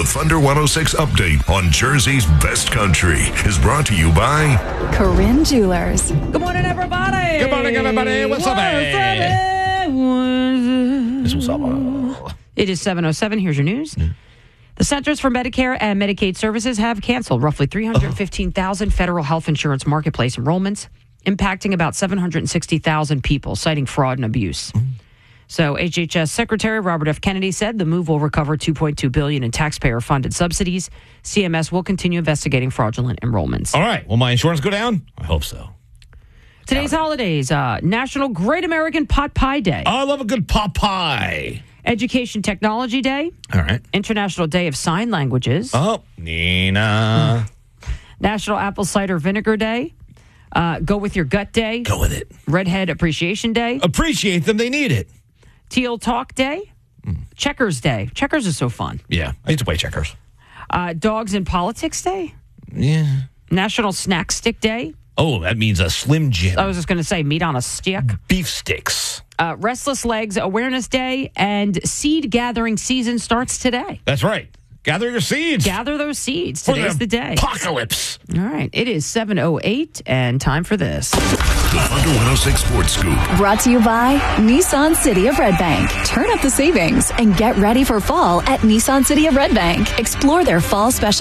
The Thunder 106 update on Jersey's best country is brought to you by Corinne Jewelers. Good morning, everybody. Good morning, everybody. What's up, What's up? It is 7:07. Here's your news. The Centers for Medicare and Medicaid Services have canceled roughly 315,000 federal health insurance marketplace enrollments, impacting about 760,000 people, citing fraud and abuse. So HHS Secretary Robert F. Kennedy said the move will recover $2.2 billion in taxpayer-funded subsidies. CMS will continue investigating fraudulent enrollments. All right. Will my insurance go down? I hope so. Today's holidays, National Great American Pot Pie Day. I love a good pot pie. Education Technology Day. All right. International Day of Sign Languages. Oh, Nina. National Apple Cider Vinegar Day. Go With Your Gut Day. Go with it. Redhead Appreciation Day. Appreciate them. They need it. Teal Talk Day. Checkers Day. Checkers is so fun. Yeah. I used to play checkers. Dogs in Politics Day. Yeah. National Snack Stick Day. Oh, that means a Slim Jim. I was just going to say meat on a stick. Beef sticks. Restless Legs Awareness Day, and seed gathering season starts today. That's right. Gather your seeds. Gather those seeds. For Today's the day. Apocalypse. All right. It is 7:08 and time for this. the Thunder 106 Sports Scoop. Brought to you by Nissan City of Red Bank. Turn up the savings and get ready for fall at Nissan City of Red Bank. Explore their fall special